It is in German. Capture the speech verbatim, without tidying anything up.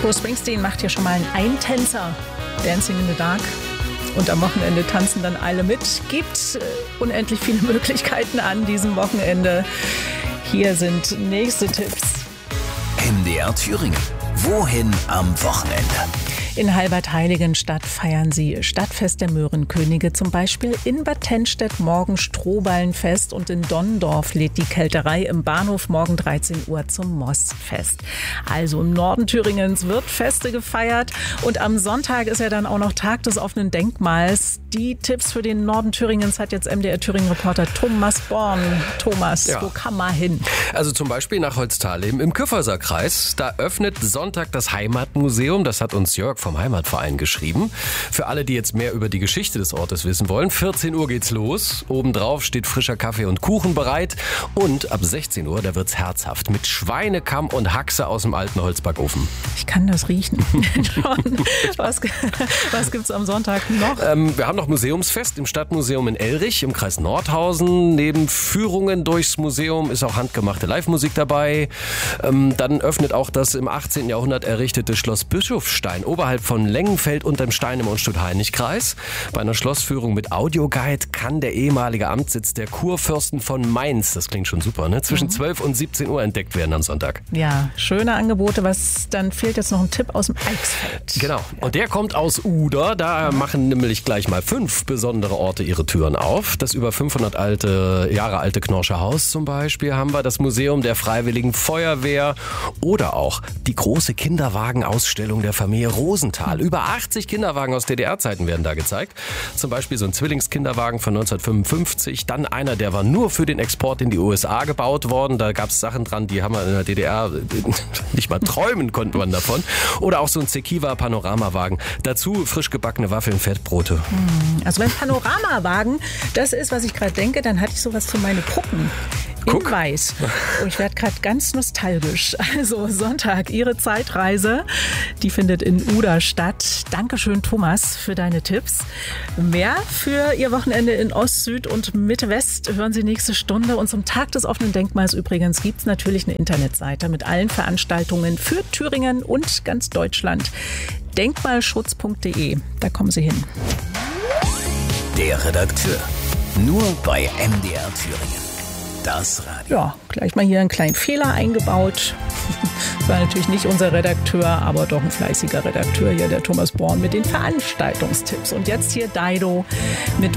Bruce Springsteen macht hier schon mal einen Eintänzer, Dancing in the Dark. Und am Wochenende tanzen dann alle mit. Gibt äh, unendlich viele Möglichkeiten an diesem Wochenende. Hier sind nächste Tipps. M D R Thüringen. Wohin am Wochenende? In Halbertheiligenstadt feiern sie Stadtfest der Möhrenkönige, zum Beispiel in Bad Tennstedt morgen Strohballenfest und in Donnendorf lädt die Kälterei im Bahnhof morgen dreizehn Uhr zum Mossfest. Also im Norden Thüringens wird Feste gefeiert und am Sonntag ist ja dann auch noch Tag des offenen Denkmals. Die Tipps für den Norden Thüringens hat jetzt M D R Thüringen-Reporter Thomas Born. Thomas, ja. Wo kann man hin? Also zum Beispiel nach Holzthalem im Kyffhäuserkreis. Da öffnet Sonntag das Heimatmuseum. Das hat uns Jörg vom Heimatverein geschrieben. Für alle, die jetzt mehr über die Geschichte des Ortes wissen wollen, vierzehn Uhr geht's los. Obendrauf steht frischer Kaffee und Kuchen bereit. Und ab sechzehn Uhr, da wird's herzhaft mit Schweinekamm und Haxe aus dem alten Holzbackofen. Ich kann das riechen. was, was gibt's am Sonntag noch? Ähm, wir haben noch Museumsfest im Stadtmuseum in Elrich im Kreis Nordhausen. Neben Führungen durchs Museum ist auch handgemachte Live-Musik dabei. Ähm, dann öffnet auch das im achtzehnten Jahrhundert errichtete Schloss Bischofstein oberhalb von Lengenfeld unterm Stein im Unstrut-Hainich-Kreis. Bei einer Schlossführung mit Audioguide kann der ehemalige Amtssitz der Kurfürsten von Mainz, das klingt schon super, ne? zwischen zwölf und siebzehn Uhr entdeckt werden am Sonntag. Ja, schöne Angebote. Was dann fehlt jetzt noch ein Tipp aus dem Eichsfeld. Genau. Und der kommt aus Uder. Da machen nämlich gleich mal fünf besondere Orte ihre Türen auf. Das über fünfhundert alte, Jahre alte Knorscher Haus zum Beispiel haben wir, das Museum der Freiwilligen Feuerwehr oder auch die große Kinderwagenausstellung der Familie Rosenthal. Über achtzig Kinderwagen aus D D R-Zeiten werden da gezeigt. Zum Beispiel so ein Zwillingskinderwagen von neunzehnhundertfünfundfünfzig. Dann einer, der war nur für den Export in die U S A gebaut worden. Da gab es Sachen dran, die haben wir in der D D R nicht mal träumen konnte man davon. Oder auch so ein Zekiva-Panoramawagen. Dazu frisch gebackene Waffeln, Fettbrote. Also wenn Panoramawagen das ist, was ich gerade denke, dann hatte ich sowas für meine Puppen. In Guck. Weiß. Und ich werde gerade ganz nostalgisch. Also Sonntag, Ihre Zeitreise, die findet in Uder statt. Dankeschön, Thomas, für deine Tipps. Mehr für Ihr Wochenende in Ost, Süd und Mitte West hören Sie nächste Stunde. Und zum Tag des offenen Denkmals übrigens gibt es natürlich eine Internetseite mit allen Veranstaltungen für Thüringen und ganz Deutschland. denkmalschutz punkt de, da kommen Sie hin. Der Redakteur. Nur bei M D R Thüringen. Das Radio. Ja, gleich mal hier einen kleinen Fehler eingebaut. War natürlich nicht unser Redakteur, aber doch ein fleißiger Redakteur hier, der Thomas Born mit den Veranstaltungstipps. Und jetzt hier Dido mit